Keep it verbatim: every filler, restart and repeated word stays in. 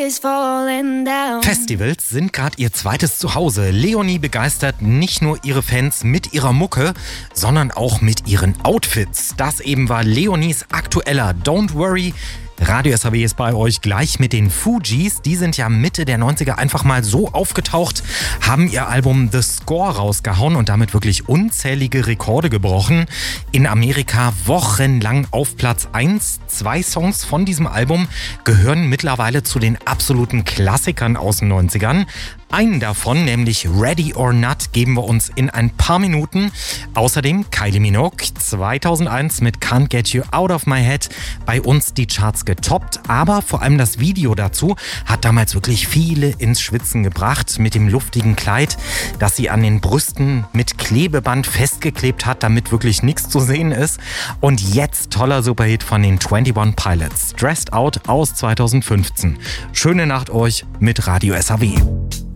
is falling down. Festivals sind gerade ihr zweites Zuhause. Leonie begeistert nicht nur ihre Fans mit ihrer Mucke, sondern auch mit ihren Outfits. Das eben war Leonies aktueller Don't Worry. Radio S H W ist bei euch gleich mit den Fugees. Die sind ja Mitte der neunziger einfach mal so aufgetaucht, haben ihr Album The Score rausgehauen und damit wirklich unzählige Rekorde gebrochen. In Amerika wochenlang auf Platz eins. Zwei Songs von diesem Album gehören mittlerweile zu den absoluten Klassikern aus den neunzigern. Einen davon, nämlich Ready or Not, geben wir uns in ein paar Minuten. Außerdem Kylie Minogue zweitausendeins mit Can't Get You Out of My Head bei uns die Charts getoppt. Aber vor allem das Video dazu hat damals wirklich viele ins Schwitzen gebracht mit dem luftigen Kleid, das sie an den Brüsten mit Klebeband festgeklebt hat, damit wirklich nichts zu sehen ist. Und jetzt toller Superhit von den einundzwanzig Pilots, Dressed Out aus zweitausendfünfzehn. Schöne Nacht euch mit Radio S H W.